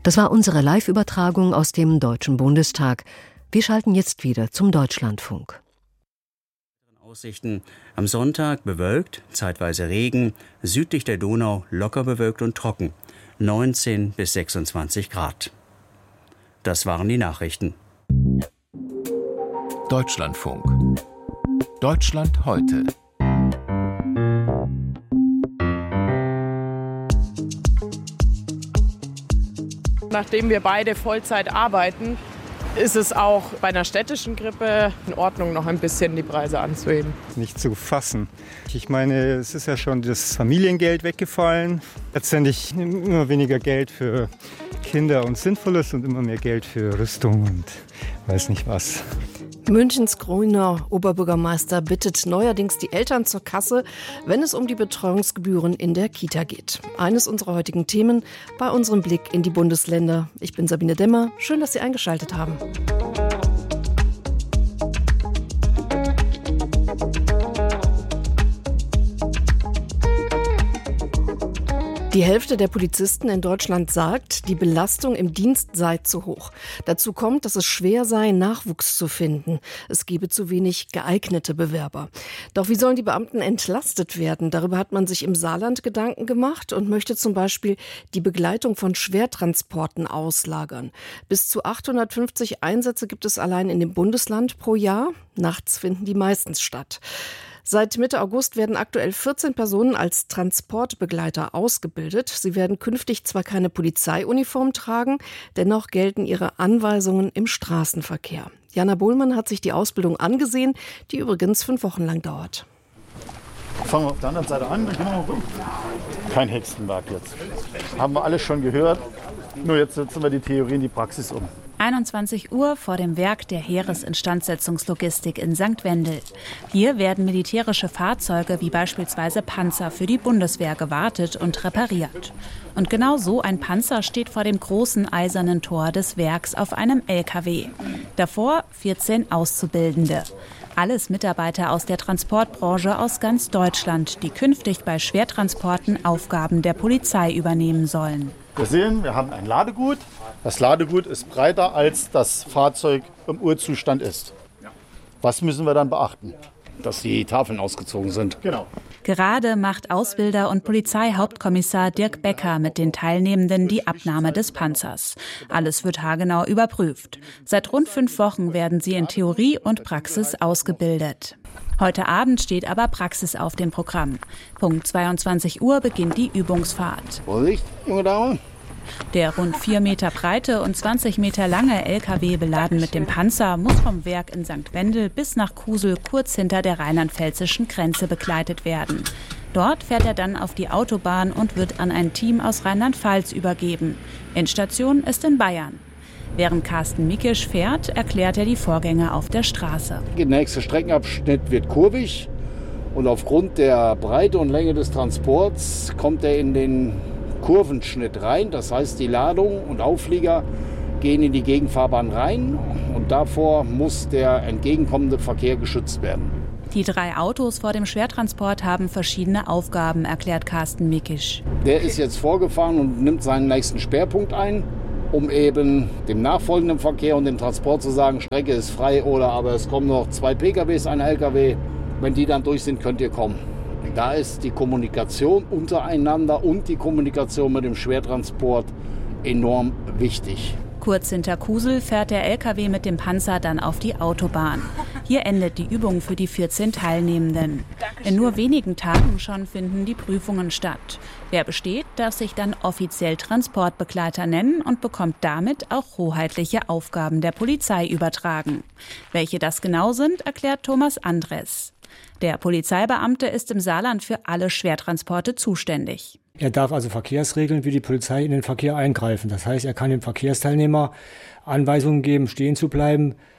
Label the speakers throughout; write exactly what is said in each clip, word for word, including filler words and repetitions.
Speaker 1: Das war unsere Live-Übertragung aus dem Deutschen Bundestag. Wir schalten jetzt wieder zum Deutschlandfunk.
Speaker 2: Aussichten: Am Sonntag bewölkt, zeitweise Regen, südlich der Donau locker bewölkt und trocken, neunzehn bis sechsundzwanzig Grad. Das waren die Nachrichten.
Speaker 3: Deutschlandfunk. Deutschland heute.
Speaker 4: Nachdem wir beide Vollzeit arbeiten, ist es auch bei einer städtischen Grippe in Ordnung, noch ein bisschen die Preise anzuheben.
Speaker 5: Nicht zu fassen. Ich meine, es ist ja schon das Familiengeld weggefallen. Letztendlich immer weniger Geld für Kinder und Sinnvolles und immer mehr Geld für Rüstung und weiß nicht was.
Speaker 6: Münchens grüner Oberbürgermeister bittet neuerdings die Eltern zur Kasse, wenn es um die Betreuungsgebühren in der Kita geht. Eines unserer heutigen Themen bei unserem Blick in die Bundesländer. Ich bin Sabine Demmer. Schön, dass Sie eingeschaltet haben. Die Hälfte der Polizisten in Deutschland sagt, die Belastung im Dienst sei zu hoch. Dazu kommt, dass es schwer sei, Nachwuchs zu finden. Es gebe zu wenig geeignete Bewerber. Doch wie sollen die Beamten entlastet werden? Darüber hat man sich im Saarland Gedanken gemacht und möchte zum Beispiel die Begleitung von Schwertransporten auslagern. Bis zu achthundertfünfzig Einsätze gibt es allein in dem Bundesland pro Jahr. Nachts finden die meistens statt. Seit Mitte August werden aktuell vierzehn Personen als Transportbegleiter ausgebildet. Sie werden künftig zwar keine Polizeiuniform tragen, dennoch gelten ihre Anweisungen im Straßenverkehr. Jana Bohlmann hat sich die Ausbildung angesehen, die übrigens fünf Wochen lang dauert.
Speaker 7: Fangen wir auf der anderen Seite an. Kein Hexenwerk jetzt. Haben wir alles schon gehört. Nur jetzt setzen wir die Theorie in die Praxis um.
Speaker 8: einundzwanzig Uhr vor dem Werk der Heeresinstandsetzungslogistik in Sankt Wendel. Hier werden militärische Fahrzeuge wie beispielsweise Panzer für die Bundeswehr gewartet und repariert. Und genau so ein Panzer steht vor dem großen eisernen Tor des Werks auf einem L K W. Davor vierzehn Auszubildende. Alles Mitarbeiter aus der Transportbranche aus ganz Deutschland, die künftig bei Schwertransporten Aufgaben der Polizei übernehmen sollen.
Speaker 7: Wir sehen, wir haben ein Ladegut. Das Ladegut ist breiter, als das Fahrzeug im Urzustand ist. Was müssen wir dann beachten?
Speaker 9: Dass die Tafeln ausgezogen sind.
Speaker 7: Genau.
Speaker 8: Gerade macht Ausbilder und Polizeihauptkommissar Dirk Becker mit den Teilnehmenden die Abnahme des Panzers. Alles wird haargenau überprüft. Seit rund fünf Wochen werden sie in Theorie und Praxis ausgebildet. Heute Abend steht aber Praxis auf dem Programm. Punkt zweiundzwanzig Uhr beginnt die Übungsfahrt.
Speaker 9: Vorsicht, junge Dame.
Speaker 8: Der rund vier Meter breite und zwanzig Meter lange L K W beladen mit dem Panzer muss vom Werk in Sankt Wendel bis nach Kusel kurz hinter der rheinland-pfälzischen Grenze begleitet werden. Dort fährt er dann auf die Autobahn und wird an ein Team aus Rheinland-Pfalz übergeben. Endstation ist in Bayern. Während Carsten Mikisch fährt, erklärt er die Vorgänge auf der Straße.
Speaker 9: Der nächste Streckenabschnitt wird kurvig und aufgrund der Breite und Länge des Transports kommt er in den Kurvenschnitt rein. Das heißt, die Ladung und Auflieger gehen in die Gegenfahrbahn rein und davor muss der entgegenkommende Verkehr geschützt werden.
Speaker 8: Die drei Autos vor dem Schwertransport haben verschiedene Aufgaben, erklärt Carsten Mikisch.
Speaker 9: Der ist jetzt vorgefahren und nimmt seinen nächsten Schwerpunkt ein, um eben dem nachfolgenden Verkehr und dem Transport zu sagen, Strecke ist frei oder aber es kommen noch zwei P K Ws, ein L K W. Wenn die dann durch sind, könnt ihr kommen. Da ist die Kommunikation untereinander und die Kommunikation mit dem Schwertransport enorm wichtig.
Speaker 8: Kurz hinter Kusel fährt der L K W mit dem Panzer dann auf die Autobahn. Hier endet die Übung für die vierzehn Teilnehmenden. In nur wenigen Tagen schon finden die Prüfungen statt. Wer besteht, darf sich dann offiziell Transportbegleiter nennen und bekommt damit auch hoheitliche Aufgaben der Polizei übertragen. Welche das genau sind, erklärt Thomas Andres. Der Polizeibeamte ist im Saarland für alle Schwertransporte zuständig.
Speaker 10: Er darf also Verkehrsregeln wie die Polizei in den Verkehr eingreifen. Das heißt, er kann dem Verkehrsteilnehmer Anweisungen geben, stehen zu bleiben,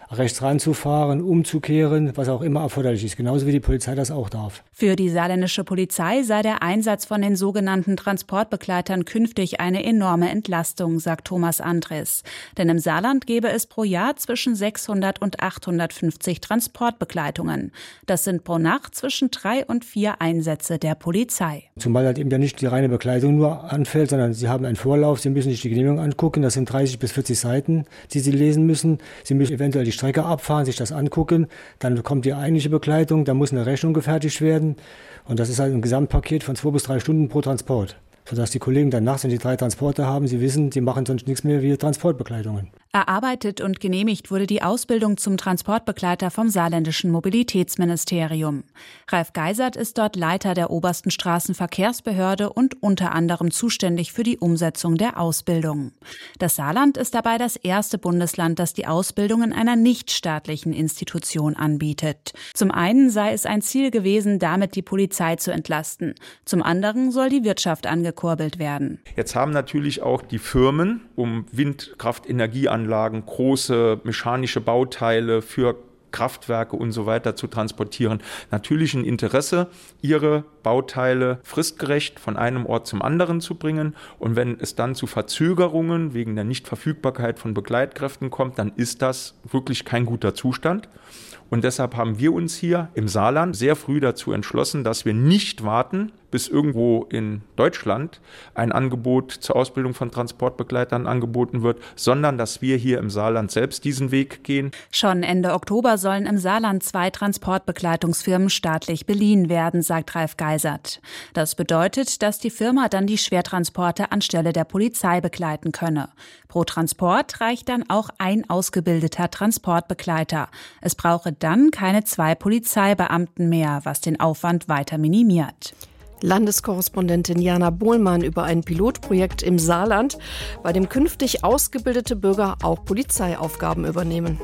Speaker 10: rechts ranzufahren, umzukehren, was auch immer erforderlich ist. Genauso wie die Polizei das auch darf.
Speaker 8: Für die saarländische Polizei sei der Einsatz von den sogenannten Transportbegleitern künftig eine enorme Entlastung, sagt Thomas Andres. Denn im Saarland gäbe es pro Jahr zwischen sechshundert und achthundertfünfzig Transportbegleitungen. Das sind pro Nacht zwischen drei und vier Einsätze der Polizei.
Speaker 10: Zumal halt eben ja nicht die reine Begleitung nur anfällt, sondern Sie haben einen Vorlauf, Sie müssen sich die Genehmigung angucken, das sind dreißig bis vierzig Seiten, die Sie lesen müssen. Sie müssen eventuell die Strecke abfahren, sich das angucken, dann kommt die eigentliche Begleitung, da muss eine Rechnung gefertigt werden und das ist halt ein Gesamtpaket von zwei bis drei Stunden pro Transport. Sodass die Kollegen dann nachts, wenn die drei Transporte haben, sie wissen, sie machen sonst nichts mehr wie Transportbegleitungen.
Speaker 8: Erarbeitet und genehmigt wurde die Ausbildung zum Transportbegleiter vom saarländischen Mobilitätsministerium. Ralf Geisert ist dort Leiter der obersten Straßenverkehrsbehörde und unter anderem zuständig für die Umsetzung der Ausbildung. Das Saarland ist dabei das erste Bundesland, das die Ausbildung in einer nichtstaatlichen Institution anbietet. Zum einen sei es ein Ziel gewesen, damit die Polizei zu entlasten. Zum anderen soll die Wirtschaft angekurbelt werden.
Speaker 11: Jetzt haben natürlich auch die Firmen um Windkraftenergieanlagen, große mechanische Bauteile für Kraftwerke und so weiter zu transportieren, natürlich ein Interesse, ihre Bauteile fristgerecht von einem Ort zum anderen zu bringen. Und wenn es dann zu Verzögerungen wegen der Nichtverfügbarkeit von Begleitkräften kommt, dann ist das wirklich kein guter Zustand. Und deshalb haben wir uns hier im Saarland sehr früh dazu entschlossen, dass wir nicht warten, bis irgendwo in Deutschland ein Angebot zur Ausbildung von Transportbegleitern angeboten wird, sondern dass wir hier im Saarland selbst diesen Weg gehen.
Speaker 8: Schon Ende Oktober sollen im Saarland zwei Transportbegleitungsfirmen staatlich beliehen werden, sagt Ralf Geisert. Das bedeutet, dass die Firma dann die Schwertransporte anstelle der Polizei begleiten könne. Pro Transport reicht dann auch ein ausgebildeter Transportbegleiter. Es brauche dann keine zwei Polizeibeamten mehr, was den Aufwand weiter minimiert.
Speaker 6: Landeskorrespondentin Jana Bohlmann über ein Pilotprojekt im Saarland, bei dem künftig ausgebildete Bürger auch Polizeiaufgaben übernehmen.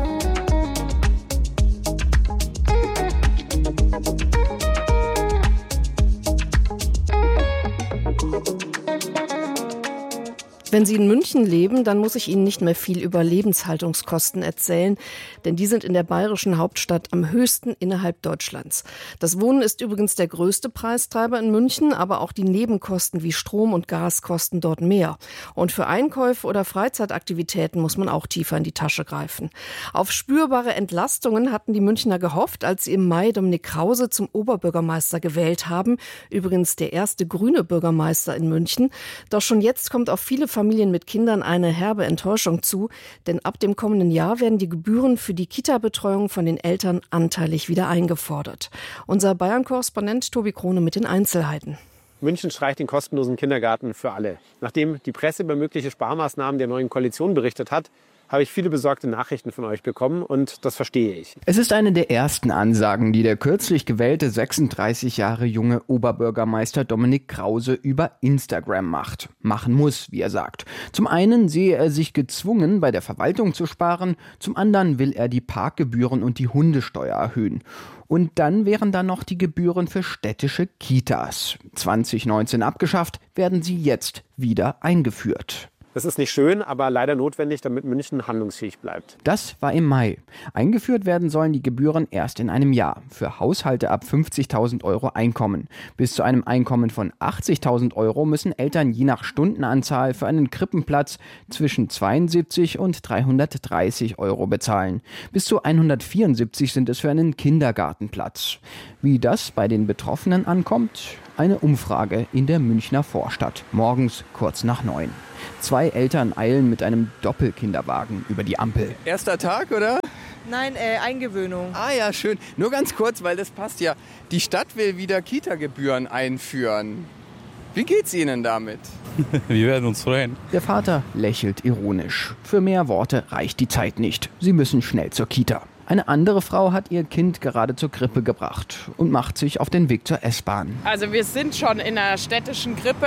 Speaker 6: Wenn Sie in München leben, dann muss ich Ihnen nicht mehr viel über Lebenshaltungskosten erzählen, denn die sind in der bayerischen Hauptstadt am höchsten innerhalb Deutschlands. Das Wohnen ist übrigens der größte Preistreiber in München, aber auch die Nebenkosten wie Strom und Gas kosten dort mehr. Und für Einkäufe oder Freizeitaktivitäten muss man auch tiefer in die Tasche greifen. Auf spürbare Entlastungen hatten die Münchner gehofft, als sie im Mai Dominik Krause zum Oberbürgermeister gewählt haben. Übrigens der erste grüne Bürgermeister in München. Doch schon jetzt kommt auf viele Familien mit Kindern eine herbe Enttäuschung zu, denn ab dem kommenden Jahr werden die Gebühren für die Kita-Betreuung von den Eltern anteilig wieder eingefordert. Unser Bayern-Korrespondent Tobi Krone mit den Einzelheiten.
Speaker 12: München streicht den kostenlosen Kindergarten für alle. Nachdem die Presse über mögliche Sparmaßnahmen der neuen Koalition berichtet hat, habe ich viele besorgte Nachrichten von euch bekommen und das verstehe ich.
Speaker 13: Es ist eine der ersten Ansagen, die der kürzlich gewählte sechsunddreißig Jahre junge Oberbürgermeister Dominik Krause über Instagram macht. Machen muss, wie er sagt. Zum einen sehe er sich gezwungen, bei der Verwaltung zu sparen, zum anderen will er die Parkgebühren und die Hundesteuer erhöhen. Und dann wären da noch die Gebühren für städtische Kitas. zwanzig neunzehn abgeschafft, werden sie jetzt wieder eingeführt.
Speaker 12: Das ist nicht schön, aber leider notwendig, damit München handlungsfähig bleibt.
Speaker 13: Das war im Mai. Eingeführt werden sollen die Gebühren erst in einem Jahr. Für Haushalte ab fünfzigtausend Euro Einkommen. Bis zu einem Einkommen von achtzigtausend Euro müssen Eltern je nach Stundenanzahl für einen Krippenplatz zwischen zweiundsiebzig und dreihundertdreißig Euro bezahlen. Bis zu hundertvierundsiebzig sind es für einen Kindergartenplatz. Wie das bei den Betroffenen ankommt? Eine Umfrage in der Münchner Vorstadt. Morgens kurz nach neun. Zwei Eltern eilen mit einem Doppelkinderwagen über die Ampel.
Speaker 14: Erster Tag, oder?
Speaker 15: Nein, äh, Eingewöhnung.
Speaker 14: Ah ja, schön. Nur ganz kurz, weil das passt ja. Die Stadt will wieder Kita-Gebühren einführen. Wie geht's Ihnen damit?
Speaker 16: Wir werden uns freuen.
Speaker 13: Der Vater lächelt ironisch. Für mehr Worte reicht die Zeit nicht. Sie müssen schnell zur Kita. Eine andere Frau hat ihr Kind gerade zur Krippe gebracht und macht sich auf den Weg zur S-Bahn.
Speaker 4: Also wir sind schon in einer städtischen Krippe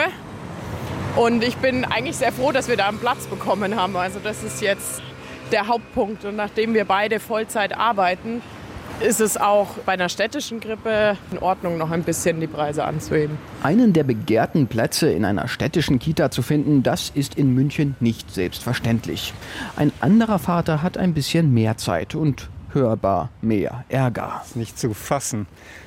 Speaker 4: und ich bin eigentlich sehr froh, dass wir da einen Platz bekommen haben. Also das ist jetzt der Hauptpunkt. Und nachdem wir beide Vollzeit arbeiten, ist es auch bei einer städtischen Krippe in Ordnung, noch ein bisschen die Preise anzuheben.
Speaker 13: Einen der begehrten Plätze in einer städtischen Kita zu finden, das ist in München nicht selbstverständlich. Ein anderer Vater hat ein bisschen mehr Zeit und hörbar mehr Ärger.
Speaker 5: Das ist nicht zu fassen.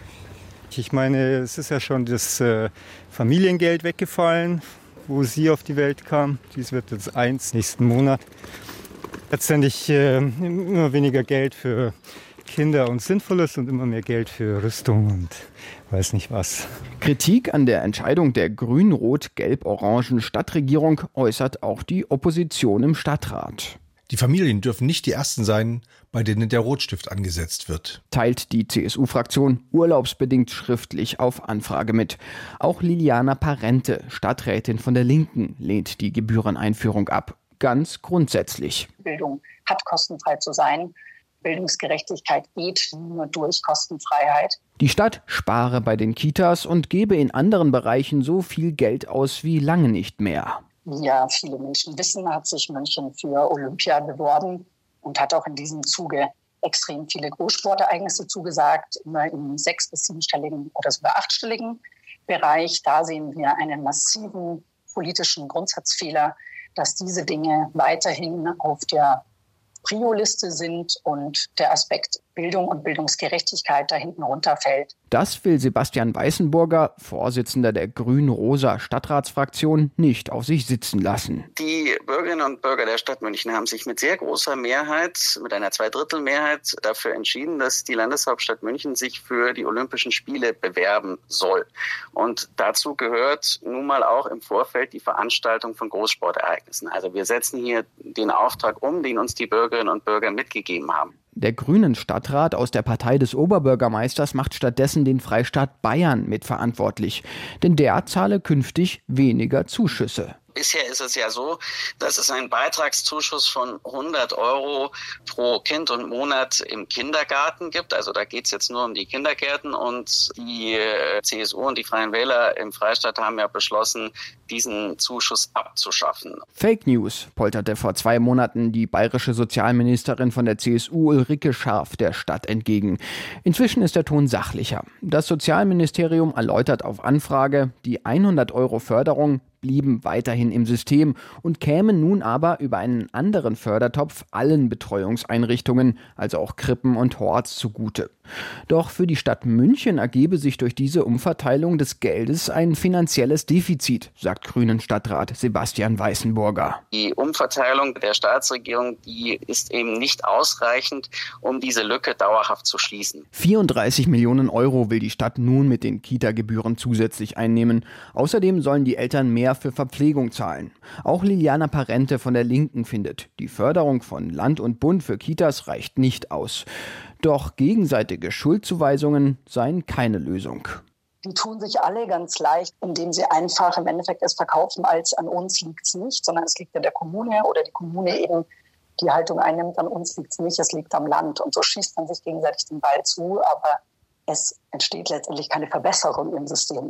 Speaker 5: Ich meine, es ist ja schon das äh, Familiengeld weggefallen, wo sie auf die Welt kam. Dies wird jetzt eins nächsten Monat. Letztendlich äh, immer weniger Geld für Kinder und Sinnvolles und immer mehr Geld für Rüstung und weiß nicht was.
Speaker 13: Kritik an der Entscheidung der grün-rot-gelb-orangen Stadtregierung äußert auch die Opposition im Stadtrat.
Speaker 17: Die Familien dürfen nicht die ersten sein, bei denen der Rotstift angesetzt wird.
Speaker 13: Teilt die C S U-Fraktion urlaubsbedingt schriftlich auf Anfrage mit. Auch Liliana Parente, Stadträtin von der Linken, lehnt die Gebühreneinführung ab. Ganz grundsätzlich.
Speaker 18: Bildung hat kostenfrei zu sein. Bildungsgerechtigkeit geht nur durch Kostenfreiheit.
Speaker 13: Die Stadt spare bei den Kitas und gebe in anderen Bereichen so viel Geld aus wie lange nicht mehr.
Speaker 18: Wie ja viele Menschen wissen, hat sich München für Olympia beworben und hat auch in diesem Zuge extrem viele Großsportereignisse zugesagt, immer im sechs- bis siebenstelligen oder sogar achtstelligen Bereich. Da sehen wir einen massiven politischen Grundsatzfehler, dass diese Dinge weiterhin auf der Prio-Liste sind und der Aspekt Bildung und Bildungsgerechtigkeit da hinten runterfällt.
Speaker 13: Das will Sebastian Weißenburger, Vorsitzender der grün-rosa Stadtratsfraktion, nicht auf sich sitzen lassen.
Speaker 19: Die Bürgerinnen und Bürger der Stadt München haben sich mit sehr großer Mehrheit, mit einer Zweidrittelmehrheit dafür entschieden, dass die Landeshauptstadt München sich für die Olympischen Spiele bewerben soll. Und dazu gehört nun mal auch im Vorfeld die Veranstaltung von Großsportereignissen. Also wir setzen hier den Auftrag um, den uns die Bürgerinnen und Bürger mitgegeben haben.
Speaker 13: Der grünen Stadtrat aus der Partei des Oberbürgermeisters macht stattdessen den Freistaat Bayern mitverantwortlich. Denn der zahle künftig weniger Zuschüsse.
Speaker 19: Bisher ist es ja so, dass es einen Beitragszuschuss von hundert Euro pro Kind und Monat im Kindergarten gibt. Also da geht es jetzt nur um die Kindergärten. Und die C S U und die Freien Wähler im Freistaat haben ja beschlossen, diesen Zuschuss abzuschaffen.
Speaker 13: Fake News, polterte vor zwei Monaten die bayerische Sozialministerin von der C S U Ulrike Scharf der Stadt entgegen. Inzwischen ist der Ton sachlicher. Das Sozialministerium erläutert auf Anfrage, die hundert Euro Förderung blieben weiterhin im System und kämen nun aber über einen anderen Fördertopf allen Betreuungseinrichtungen, also auch Krippen und Horts, zugute. Doch für die Stadt München ergebe sich durch diese Umverteilung des Geldes ein finanzielles Defizit, sagt Grünen-Stadtrat Sebastian Weißenburger.
Speaker 19: Die Umverteilung der Staatsregierung, die ist eben nicht ausreichend, um diese Lücke dauerhaft zu schließen.
Speaker 13: vierunddreißig Millionen Euro will die Stadt nun mit den Kita-Gebühren zusätzlich einnehmen. Außerdem sollen die Eltern mehr für Verpflegung zahlen. Auch Liliana Parente von der Linken findet, die Förderung von Land und Bund für Kitas reicht nicht aus. Doch gegenseitige Schuldzuweisungen seien keine Lösung.
Speaker 18: Die tun sich alle ganz leicht, indem sie einfach im Endeffekt es verkaufen, als an uns liegt es nicht, sondern es liegt an der Kommune oder die Kommune eben die Haltung einnimmt, an uns liegt es nicht, es liegt am Land. Und so schießt man sich gegenseitig den Ball zu, aber es entsteht letztendlich keine Verbesserung im System.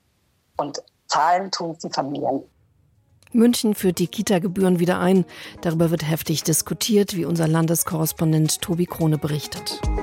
Speaker 18: Und zahlen tun die Familien.
Speaker 6: München führt die Kita-Gebühren wieder ein. Darüber wird heftig diskutiert, wie unser Landeskorrespondent Tobi Krone berichtet.